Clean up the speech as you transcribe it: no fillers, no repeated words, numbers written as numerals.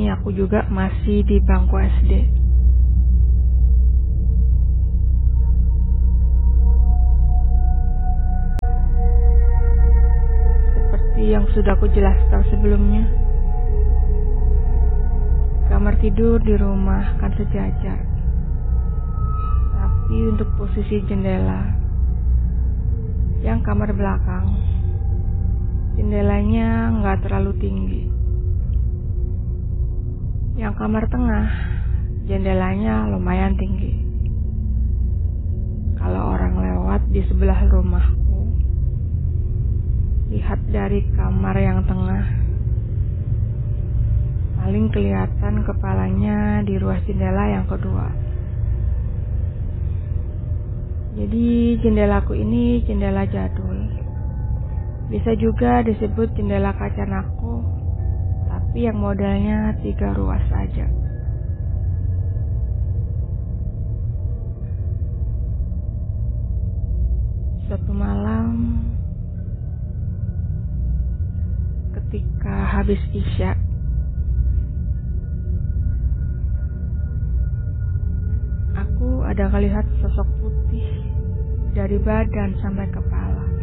ini aku juga masih di bangku SD. Seperti yang sudah aku jelaskan sebelumnya, kamar tidur di rumah kan sejajar. Tapi untuk posisi jendela, yang kamar belakang, jendelanya nggak terlalu tinggi. Yang kamar tengah, jendelanya lumayan tinggi. Kalau orang lewat di sebelah rumahku, lihat dari kamar yang tengah, paling kelihatan kepalanya di ruas jendela yang kedua. Jadi jendelaku ini jendela jadul. Bisa juga disebut jendela kaca nako, tapi yang modelnya 3 ruas saja. Suatu malam, ketika habis isya, aku ada melihat sosok putih dari badan sampai kepala.